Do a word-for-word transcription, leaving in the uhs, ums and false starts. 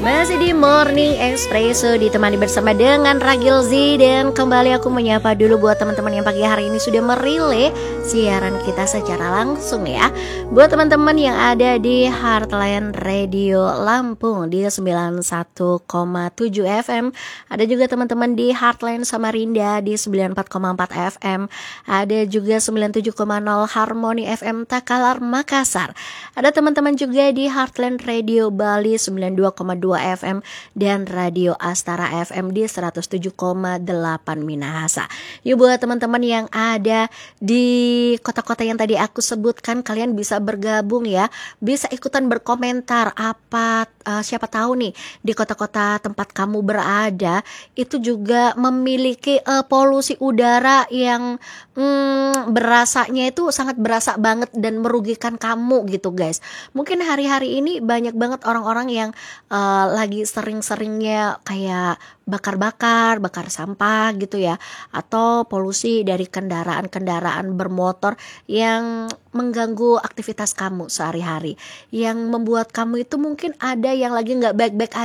Masih di Morning Espresso ditemani bersama dengan Ragil Z. Dan kembali aku menyapa dulu buat teman-teman yang pagi hari ini sudah merilai siaran kita secara langsung ya. Buat teman-teman yang ada di Heartland Radio Lampung di sembilan puluh satu koma tujuh F M. Ada juga teman-teman di Heartland Samarinda di sembilan puluh empat koma empat F M. Ada juga sembilan puluh tujuh koma nol Harmony F M Takalar Makassar. Ada teman-teman juga di Heartland Radio Bali sembilan puluh dua koma dua F M dan Radio Astara F M di seratus tujuh koma delapan Minahasa. Yuk buat teman-teman yang ada di kota-kota yang tadi aku sebutkan, kalian bisa bergabung ya, bisa ikutan berkomentar apa uh, siapa tahu nih di kota-kota tempat kamu berada itu juga memiliki uh, polusi udara yang hmm, berasanya itu sangat berasa banget dan merugikan kamu gitu guys. Mungkin hari-hari ini banyak banget orang-orang yang uh, lagi sering-seringnya kayak bakar-bakar, bakar sampah gitu ya, atau polusi dari kendaraan-kendaraan bermotor yang mengganggu aktivitas kamu sehari-hari, yang membuat kamu itu mungkin ada yang lagi nggak baik-baik aja